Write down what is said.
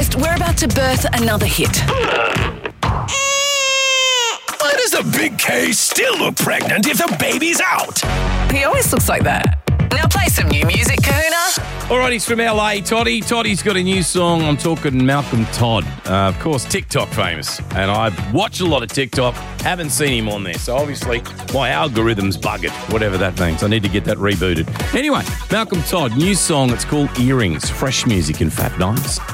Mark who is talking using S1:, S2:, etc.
S1: honest, we're about to birth another hit.
S2: Why does a big K still look pregnant if the baby's out?
S1: He always looks like that. Now play some new music, Kahuna.
S3: All right, he's from LA, Toddy. Toddy's got a new song. I'm talking Malcolm Todd. Of course, TikTok famous. And I watch a lot of TikTok. Haven't seen him on there. So obviously, my algorithm's buggered, whatever that means. I need to get that rebooted. Anyway, Malcolm Todd, new song. It's called Earrings. Fresh music in Fat Nines.